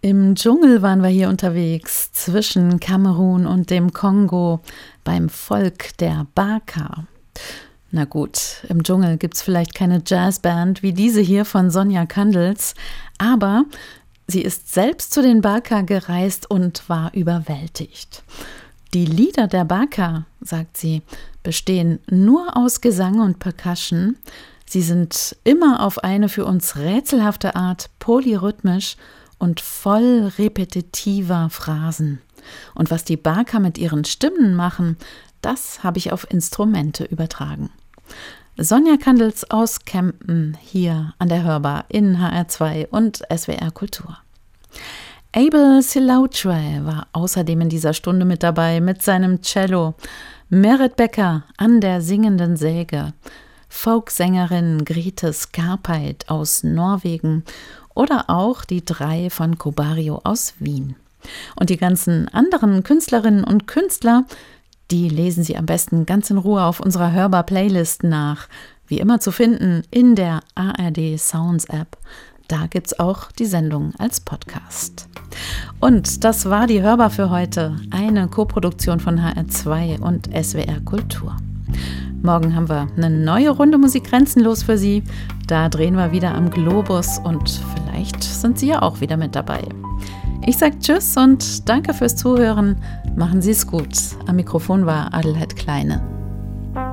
Im Dschungel waren wir hier unterwegs, zwischen Kamerun und dem Kongo, beim Volk der Baka. Na gut, im Dschungel gibt's vielleicht keine Jazzband wie diese hier von Sonja Kandels, aber sie ist selbst zu den Baka gereist und war überwältigt. Die Lieder der Baka, sagt sie, bestehen nur aus Gesang und Percussion. Sie sind immer auf eine für uns rätselhafte Art polyrhythmisch und voll repetitiver Phrasen. Und was die Baka mit ihren Stimmen machen, das habe ich auf Instrumente übertragen. Sonja Kandels aus Kempen hier an der Hörbar in HR2 und SWR Kultur. Abel Silautre war außerdem in dieser Stunde mit dabei mit seinem Cello, Merit Becker an der singenden Säge, Folksängerin Grete Skarpeit aus Norwegen oder auch die 3 von Cobario aus Wien. Und die ganzen anderen Künstlerinnen und Künstler, die lesen Sie am besten ganz in Ruhe auf unserer Hörbar-Playlist nach. Wie immer zu finden in der ARD Sounds App. Da gibt's auch die Sendung als Podcast. Und das war die Hörbar für heute. Eine Koproduktion von HR2 und SWR Kultur. Morgen haben wir eine neue Runde Musik grenzenlos für Sie. Da drehen wir wieder am Globus und vielleicht sind Sie ja auch wieder mit dabei. Ich sage Tschüss und danke fürs Zuhören. Machen Sie es gut. Am Mikrofon war Adelheid Kleine.